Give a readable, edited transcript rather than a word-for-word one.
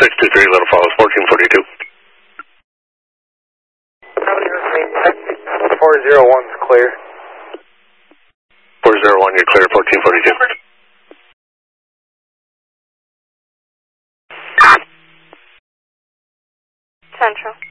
623, Little Falls, 1442. 401's clear. 401, you're clear, 1442. Central.